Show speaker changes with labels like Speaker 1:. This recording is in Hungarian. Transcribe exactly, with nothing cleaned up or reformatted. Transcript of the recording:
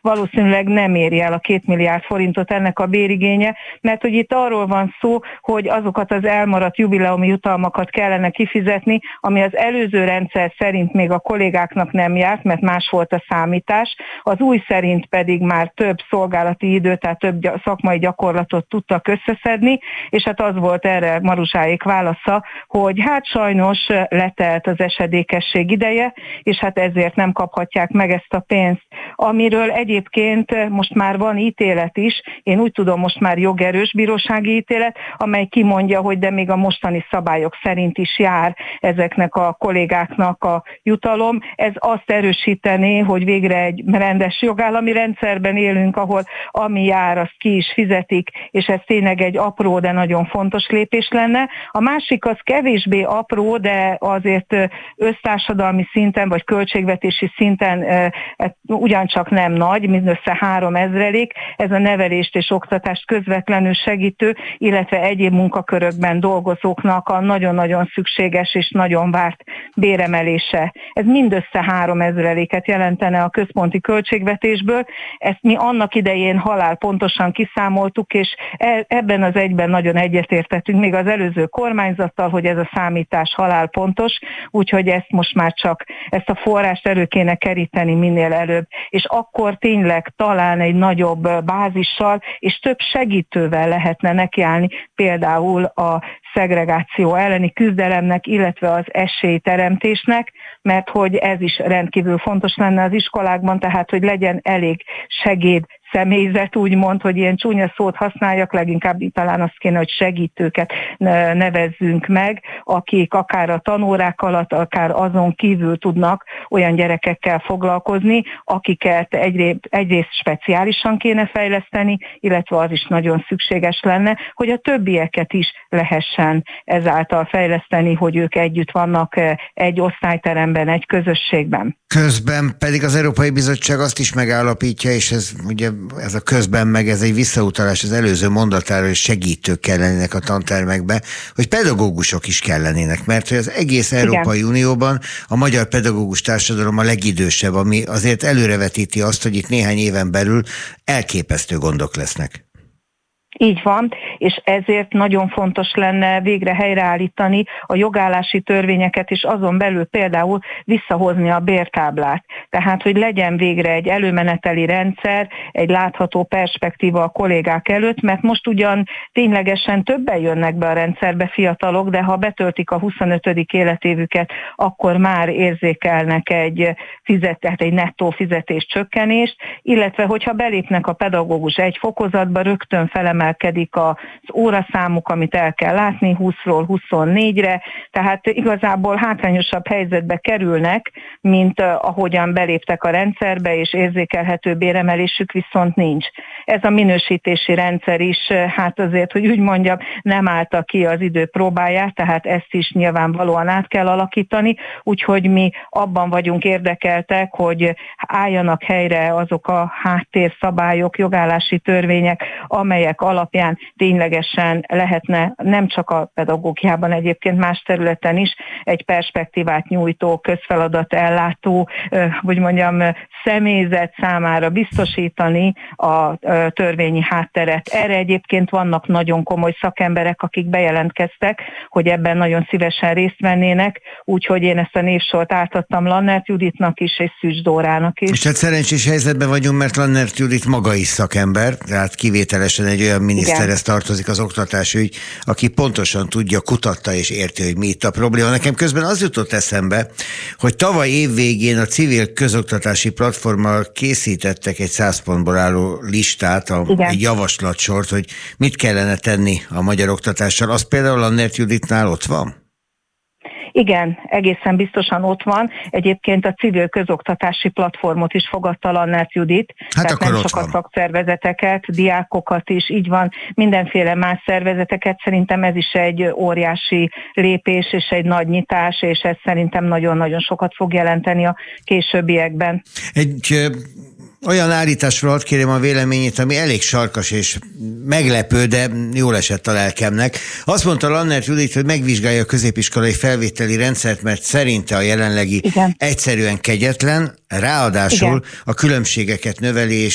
Speaker 1: valószínűleg nem éri el a két milliárd forintot ennek a bérigénye, mert hogy itt arról van szó, hogy azokat az elmaradt jubileumi jutalmakat kellene kifizetni, ami az előző rendszer szerint még a kollégáknak nem járt, mert más volt a számítás, az új szerint pedig már több szolgálati időt, tehát több szakmai gyakorlatot tudtak összeszedni, és hát az volt erre Maruzsáék válasza, hogy hát sajnos letelt az esedékesség ideje, és hát ezért nem kaphatják meg ezt a pénzt. Amiről egyébként most már van ítélet is, én úgy tudom, most már jogerős bírósági ítélet, amely kimondja, hogy de még a mostani szabályok szerint is jár ezeknek a kollégáknak a jutalom. Ez azt erősítené, hogy végre egy rendes jogállami rendszerben élünk, ahol ami jár, azt ki is fizetik, és ez tényleg egy apró, de nagyon fontos lépés lenne. A másik az kevésbé apró, de azért össztársadalmi szinten, vagy költségvetési szinten ugyancsak nem nagy, mindössze három ezrelék, ez a nevelést és oktatást közvetlenül segítő, illetve egyéb munkakörökben dolgozóknak a nagyon-nagyon szükséges és nagyon várt béremelése. Ez mindössze három ezreléket jelentene a központi költségvetésből. Ezt mi annak idején halál pontosan kiszámoltuk, és ebben az egyben nagyon egyetértettünk még az előző kormányzattal, hogy ez a számítás halál pontos, úgyhogy ezt most már csak ezt a forrást elő kéne keríteni minél előbb, és akkor tényleg talán egy nagyobb bázissal és több segítővel lehetne nekiállni, például a szegregáció elleni küzdelemnek, illetve az esélyteremtésnek, mert hogy ez is rendkívül fontos lenne az iskolákban, tehát hogy legyen elég segéd személyzet, úgymond, hogy ilyen csúnya szót használjak, leginkább talán azt kéne, hogy segítőket nevezzünk meg, akik akár a tanórák alatt, akár azon kívül tudnak olyan gyerekekkel foglalkozni, akiket egyrészt, egyrészt speciálisan kéne fejleszteni, illetve az is nagyon szükséges lenne, hogy a többieket is lehessen ezáltal fejleszteni, hogy ők együtt vannak egy osztályteremben, egy közösségben.
Speaker 2: Közben pedig az Európai Bizottság azt is megállapítja, és ez ugye ez a közben meg ez egy visszautalás az előző mondatára, hogy segítők kellenének a tantermekbe, hogy pedagógusok is kellenének, mert hogy az egész Európai Igen. Unióban a magyar pedagógus társadalom a legidősebb, ami azért előrevetíti azt, hogy itt néhány éven belül elképesztő gondok lesznek.
Speaker 1: Így van, és ezért nagyon fontos lenne végre helyreállítani a jogállási törvényeket, és azon belül például visszahozni a bértáblát. Tehát, hogy legyen végre egy előmeneteli rendszer, egy látható perspektíva a kollégák előtt, mert most ugyan ténylegesen többen jönnek be a rendszerbe fiatalok, de ha betöltik a huszonötödik életévüket, akkor már érzékelnek egy, fizet, tehát egy nettó fizetés csökkenést, illetve hogyha belépnek a pedagógus egy fokozatba, rögtön felemel emelkedik az óraszámuk, amit el kell látni, húszról huszonnégyre, tehát igazából hátrányosabb helyzetbe kerülnek, mint ahogyan beléptek a rendszerbe, és érzékelhető béremelésük viszont nincs. Ez a minősítési rendszer is, hát azért, hogy úgy mondjam, nem állta ki az idő próbáját, tehát ezt is nyilvánvalóan át kell alakítani, úgyhogy mi abban vagyunk érdekeltek, hogy álljanak helyre azok a háttérszabályok, jogállási törvények, amelyek alapján ténylegesen lehetne nem csak a pedagógiában, egyébként más területen is egy perspektívát nyújtó, közfeladat ellátó, hogy mondjam, személyzet számára biztosítani a törvényi hátteret. Erre egyébként vannak nagyon komoly szakemberek, akik bejelentkeztek, hogy ebben nagyon szívesen részt vennének, úgyhogy én ezt a névsort átadtam Lannert Juditnak is, és Szűcs Dórának is.
Speaker 2: És hát szerencsés helyzetben vagyunk, mert Lannert Judit maga is szakember, tehát kivételesen egy olyan miniszterhez tartozik az oktatásügy, aki pontosan tudja, kutatta és érti, hogy mi itt a probléma. Nekem közben az jutott eszembe, hogy tavaly év végén a civil közoktatási platformmal készítettek egy száz pontból álló listát, a, egy javaslatsort, hogy mit kellene tenni a magyar oktatással. Az például Lannert Juditnál ott van?
Speaker 1: Igen, egészen biztosan ott van. Egyébként a civil közoktatási platformot is fogadta Lannert Judit.
Speaker 2: Hát
Speaker 1: tehát nem csak
Speaker 2: van.
Speaker 1: a szakszervezeteket, diákokat is, így van, mindenféle más szervezeteket. Szerintem ez is egy óriási lépés és egy nagy nyitás, és ez szerintem nagyon-nagyon sokat fog jelenteni a későbbiekben.
Speaker 2: Egy olyan állításról hadd kérjem a véleményét, ami elég sarkas és meglepő, de jól esett a lelkemnek. Azt mondta Lannert Judit, hogy megvizsgálja a középiskolai felvételi rendszert, mert szerinte a jelenlegi Igen. egyszerűen kegyetlen, ráadásul Igen. a különbségeket növeli, és